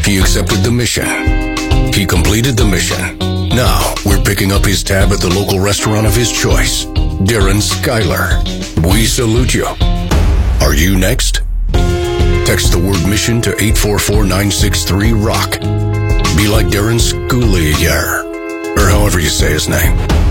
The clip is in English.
He accepted the mission. He completed the mission. Now, we're picking up his tab at the local restaurant of his choice. Darren Skylar. We salute you. Are you next? Text the word mission to 844-963-ROCK. Be like Darren Sculier, or however you say his name.